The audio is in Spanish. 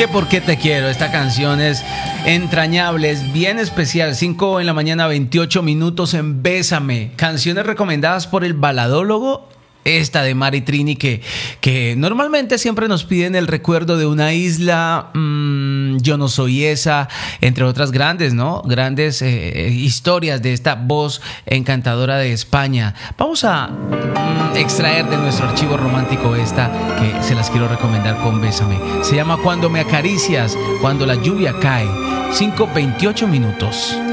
Que por qué te quiero. Esta canción es entrañable, es bien especial. 5 de la mañana, 28 minutos en Bésame. Canciones recomendadas por el baladólogo. Esta de Mari Trini que normalmente siempre nos piden el recuerdo de una isla, Yo no soy esa, entre otras grandes, ¿no? Grandes historias de esta voz encantadora de España. Vamos a extraer de nuestro archivo romántico esta que se las quiero recomendar con Bésame. Se llama Cuando me acaricias, cuando la lluvia cae. 5:28 minutos.